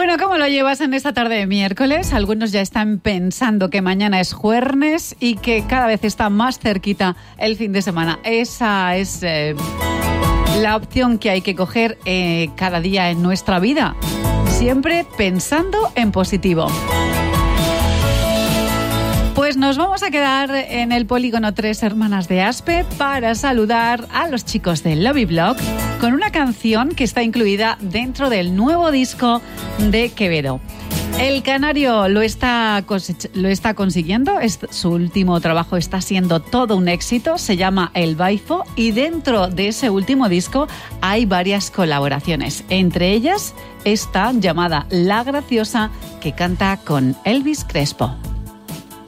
Bueno, ¿cómo lo llevas en esta tarde de miércoles? Algunos ya están pensando que mañana es jueves y que cada vez está más cerquita el fin de semana. Esa es la opción que hay que coger cada día en nuestra vida. Siempre pensando en positivo. Pues nos vamos a quedar en el polígono Tres Hermanas de Aspe para saludar a los chicos de Lobby Blog con una canción que está incluida dentro del nuevo disco de Quevedo. El canario lo está consiguiendo, su último trabajo está siendo todo un éxito, se llama El Baifo y dentro de ese último disco hay varias colaboraciones, entre ellas esta llamada La Graciosa que canta con Elvis Crespo.